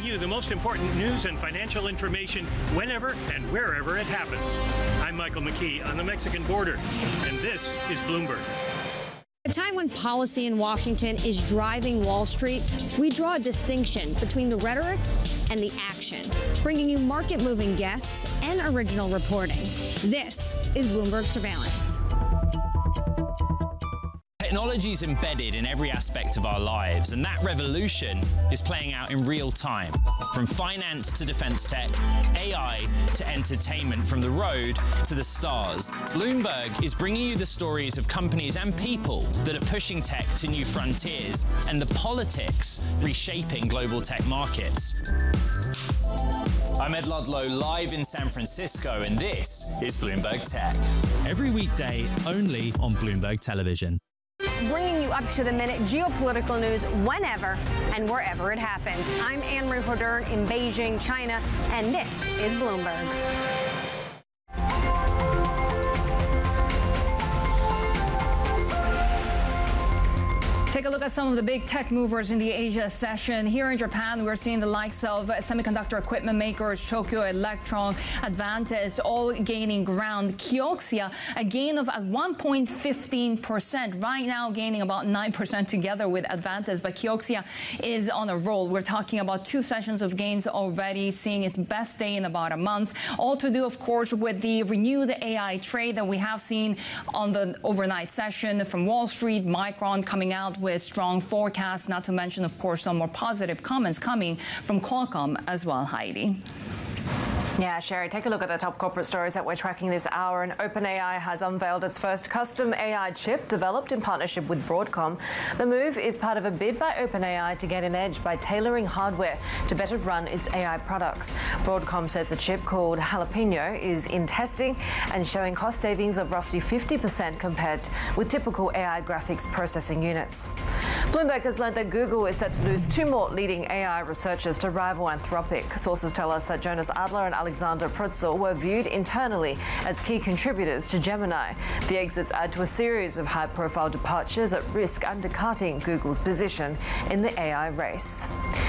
you the most important news and financial information whenever and wherever it happens. I'm Michael McKee on the Mexican border, and this is Bloomberg. At a time when policy in Washington is driving Wall Street, we draw a distinction between the rhetoric and the action, bringing you market-moving guests and original reporting. This is Bloomberg Surveillance. Technology is embedded in every aspect of our lives, and that revolution is playing out in real time. From finance to defense tech, AI to entertainment, from the road to the stars. Bloomberg is bringing you the stories of companies and people that are pushing tech to new frontiers, and the politics reshaping global tech markets. I'm Ed Ludlow, live in San Francisco, and this is Bloomberg Tech. Every weekday, only on Bloomberg Television. Bringing you up to the minute geopolitical news whenever and wherever it happens. I'm Anne-Marie Hodern in Beijing, China, and this is Bloomberg. Take a look at some of the big tech movers in the Asia session. Here in Japan, we're seeing the likes of semiconductor equipment makers Tokyo Electron, Advantes, all gaining ground. Kioxia, a gain of at 1.15%. Right now, gaining about 9% together with Advantes, but Kioxia is on a roll. We're talking about 2 sessions of gains already, seeing its best day in about a month. All to do, of course, with the renewed AI trade that we have seen on the overnight session from Wall Street. Micron coming out with strong forecasts, not to mention, of course, some more positive comments coming from Qualcomm as well, Heidi. Yeah, Sherry, take a look at the top corporate stories that we're tracking this hour. And OpenAI has unveiled its first custom AI chip developed in partnership with Broadcom. The move is part of a bid by OpenAI to get an edge by tailoring hardware to better run its AI products. Broadcom says the chip, called Jalapeno, is in testing and showing cost savings of roughly 50% compared with typical AI graphics processing units. Bloomberg has learned that Google is set to lose 2 more leading AI researchers to rival Anthropic. Sources tell us that Jonas Adler and Alexander Prutzel were viewed internally as key contributors to Gemini. The exits add to a series of high-profile departures at risk undercutting Google's position in the AI race.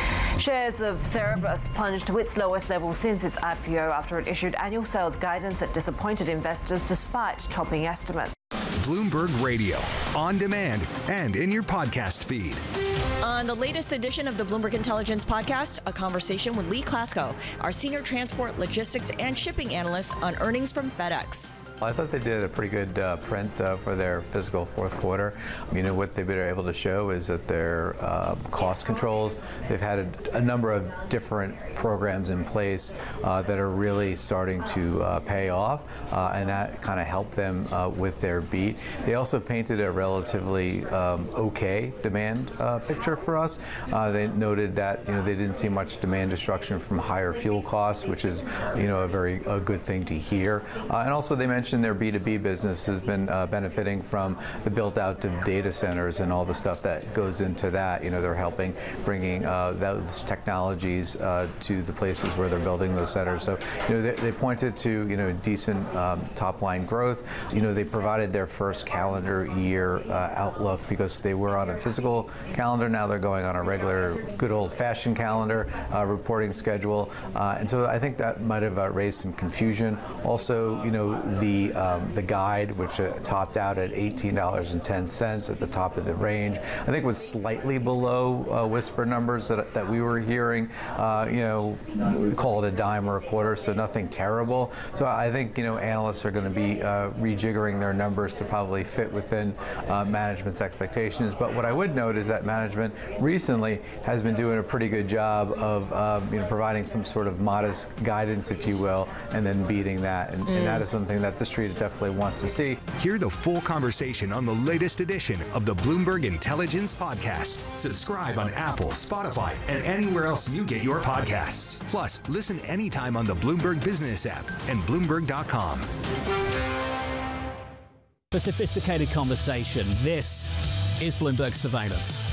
Shares of Cerebras plunged to its lowest level since its IPO after it issued annual sales guidance that disappointed investors despite topping estimates. Bloomberg Radio, on demand and in your podcast feed. On the latest edition of the Bloomberg Intelligence Podcast, a conversation with Lee Klasko, our senior transport, logistics, and shipping analyst on earnings from FedEx. I thought they did a pretty good print for their fiscal fourth quarter. You know, what they've been able to show is that their cost controls, they've had a number of different programs in place that are really starting to pay off, and that kind of helped them with their beat. They also painted a relatively okay demand picture for us. They noted that, you know, they didn't see much demand destruction from higher fuel costs, which is, you know, a good thing to hear. And also they mentioned their B2B business has been benefiting from the build out of data centers and all the stuff that goes into that. You know, they're helping bringing those technologies to the places where they're building those centers. So, you know, they pointed to, you know, decent top line growth. You know, they provided their first calendar year outlook because they were on a physical calendar. Now they're going on a regular, good old fashioned calendar reporting schedule. And so I think that might have raised some confusion. Also, you know, the guide, which topped out at $18.10 at the top of the range, I think was slightly below whisper numbers that we were hearing. You know, we call it a dime or a quarter, so nothing terrible. So I think, you know, analysts are going to be rejiggering their numbers to probably fit within management's expectations. But what I would note is that management recently has been doing a pretty good job of you know, providing some sort of modest guidance, if you will, and then beating that. And that is something that the Street definitely wants to see. Hear the full conversation on the latest edition of the Bloomberg Intelligence Podcast. Subscribe on Apple, Spotify, and anywhere else you get your podcasts. Plus, listen anytime on the Bloomberg Business app and Bloomberg.com. For sophisticated conversation, this is Bloomberg Surveillance.